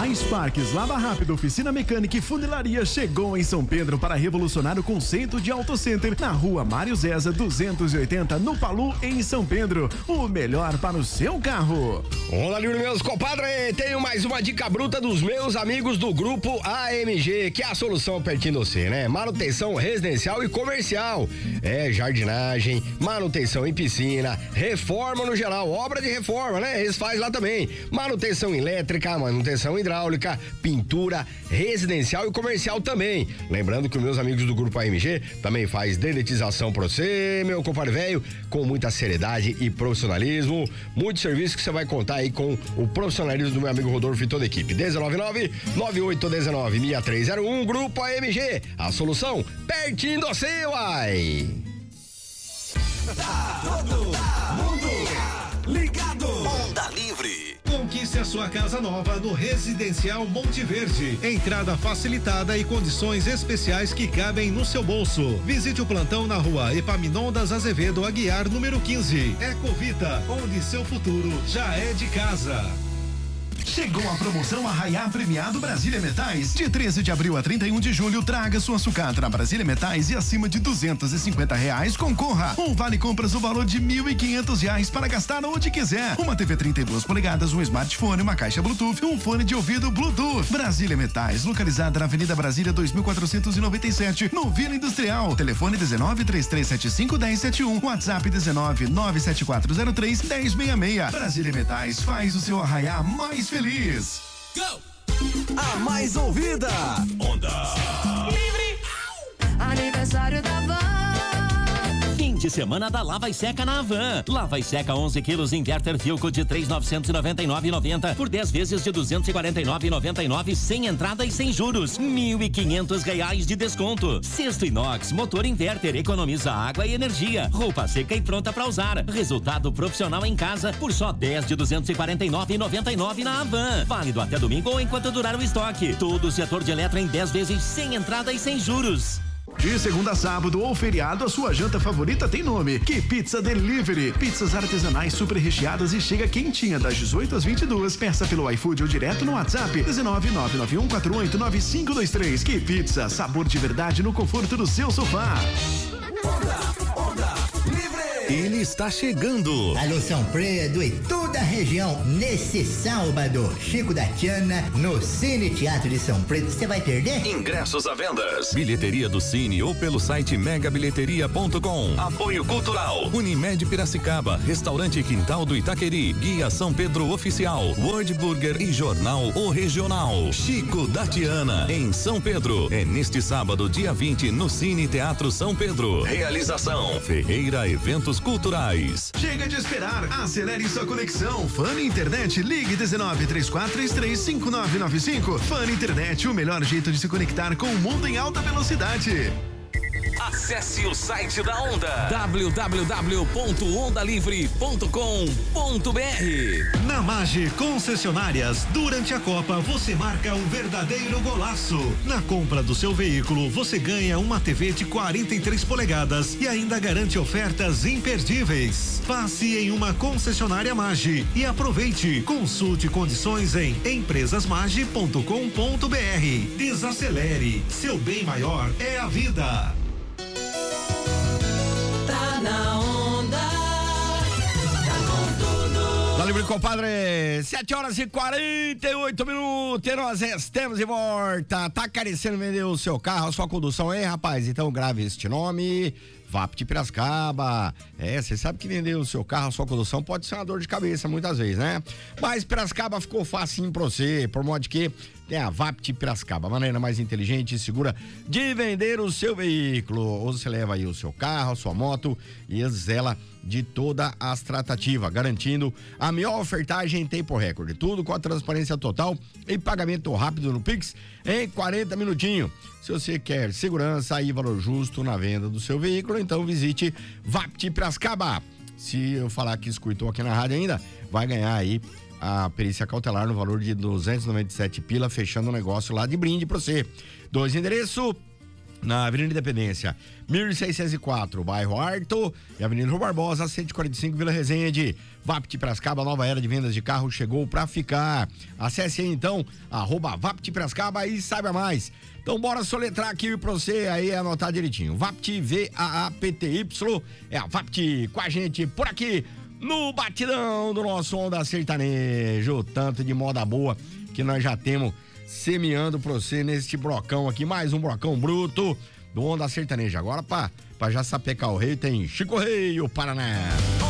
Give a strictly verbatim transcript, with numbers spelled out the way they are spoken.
A Sparks Lava Rápido, Oficina Mecânica e Funilaria chegou em São Pedro para revolucionar o conceito de Auto Center na rua Mário Zeza duzentos e oitenta, no Palu, em São Pedro. O melhor para o seu carro. Olá, meus compadres, tenho mais uma dica bruta dos meus amigos do grupo A M G, que é a solução pertinho de você, né? Manutenção residencial e comercial, é jardinagem, manutenção em piscina, reforma no geral, obra de reforma, né? Eles fazem lá também, manutenção elétrica, manutenção hidráulica, pintura, residencial e comercial também. Lembrando que os meus amigos do grupo A M G também faz dedetização pra você, meu compadre velho, com muita seriedade e profissionalismo, muito serviço que você vai contar aí com o profissionalismo do meu amigo Rodolfo e toda a equipe. dezenove nove nove oito um nove seis três zero um, grupo A M G, a solução pertinho do seu, ai. Tá todo mundo ligado. Onda Livre. Conquiste a sua casa nova no Residencial Monte Verde. Entrada facilitada e condições especiais que cabem no seu bolso. Visite o plantão na rua Epaminondas Azevedo Aguiar, número quinze. Ecovita, onde seu futuro já é de casa. Chegou a promoção Arraiá Premiado Brasília Metais. De treze de abril a trinta e um de julho, traga sua sucata na Brasília Metais e acima de duzentos e cinquenta reais concorra. Um vale compras no valor de mil e quinhentos reais para gastar onde quiser. Uma T V trinta e duas polegadas, um smartphone, uma caixa Bluetooth, um fone de ouvido Bluetooth. Brasília Metais, localizada na Avenida Brasília dois mil quatrocentos e noventa e sete, no Vila Industrial. Telefone dezenove, três três sete cinco, um zero sete um. WhatsApp dezenove, nove sete quatro zero três, um zero seis seis. Brasília Metais faz o seu Arraiá mais feliz. Go! A mais ouvida. Onda Livre. Aniversário da Van. Fim de semana da Lava e Seca na Havan. Lava e Seca onze quilos inverter Filco de três mil novecentos e noventa e nove reais e noventa por dez vezes de duzentos e quarenta e nove reais e noventa e nove, sem entrada e sem juros. mil e quinhentos reais de desconto. Cesto inox, motor inverter, economiza água e energia. Roupa seca e pronta para usar. Resultado profissional em casa por só dez de duzentos e quarenta e nove reais e noventa e nove na Havan. Válido até domingo ou enquanto durar o estoque. Todo o setor de eletro em dez vezes sem entrada e sem juros. De segunda a sábado ou feriado, a sua janta favorita tem nome: Que Pizza Delivery. Pizzas artesanais super recheadas e chega quentinha das dezoito às vinte e duas. Peça pelo iFood ou direto no WhatsApp dezenove nove nove um quatro oito nove cinco dois três. Que Pizza, sabor de verdade no conforto do seu sofá. Onda, onda Livre. Ele está chegando. Alô São Pedro e toda a região, nesse sábado, Chico da Tiana, no Cine Teatro de São Pedro. Você vai perder? Ingressos à vendas. Bilheteria do Cine ou pelo site mega bilheteria ponto com. Apoio cultural. Unimed Piracicaba, Restaurante Quintal do Itaqueri, Guia São Pedro Oficial, Word Burger e Jornal O Regional. Chico da Tiana, em São Pedro. É neste sábado, dia vinte, no Cine Teatro São Pedro. Realização Ferreira Eventos Culturais. Chega de esperar, acelere sua conexão. Fã Internet, ligue dezenove, trinta e quatro, trinta e três, cinquenta e nove noventa e cinco. Fã Internet, o melhor jeito de se conectar com o mundo em alta velocidade. Acesse o site da Onda, w w w ponto onda livre ponto com ponto b r. Na Mage Concessionárias, durante a Copa você marca um verdadeiro golaço. Na compra do seu veículo, você ganha uma T V de quarenta e três polegadas e ainda garante ofertas imperdíveis. Passe em uma concessionária Mage e aproveite. Consulte condições em empresasmage ponto com ponto b r. Desacelere, seu bem maior é a vida. Tá na onda. Tá com tudo. Tá livre, compadre. sete horas e quarenta e oito minutos. E nós estamos de volta. Tá carecendo vender o seu carro, a sua condução, hein, rapaz? Então grave este nome. V A P T Piracicaba. É, você sabe que vender o seu carro, a sua condução pode ser uma dor de cabeça muitas vezes, né? Mas Piracicaba ficou facinho pra você, por modo que tem a V A P T Piracicaba, a maneira mais inteligente e segura de vender o seu veículo. Ou você leva aí o seu carro, a sua moto e zela de toda as tratativas, garantindo a melhor ofertagem em tempo recorde. Tudo com a transparência total e pagamento rápido no Pix em quarenta minutinhos. Se você quer segurança e valor justo na venda do seu veículo, então visite V A P T Piracicaba. Se eu falar que escutou aqui na rádio ainda, vai ganhar aí a perícia cautelar no valor de duzentos e noventa e sete pila, fechando o negócio lá de brinde pra você. Dois endereços, na Avenida Independência, mil seiscentos e quatro, bairro Arto, e Avenida Rua Barbosa, cento e quarenta e cinco, Vila Resende. Vapt Piracicaba, nova era de vendas de carro chegou pra ficar. Acesse aí então, arroba Vapt Piracicaba e saiba mais. Então bora soletrar aqui pra você aí anotar direitinho. Vapt, V A A P T Y, é a Vapt com a gente por aqui no batidão do nosso Onda Sertanejo. Tanto de moda boa que nós já temos semeando pra você neste brocão aqui, mais um brocão bruto do Onda Sertaneja. Agora pra, pra já sapecar o rei tem Chico Rei, o Paraná.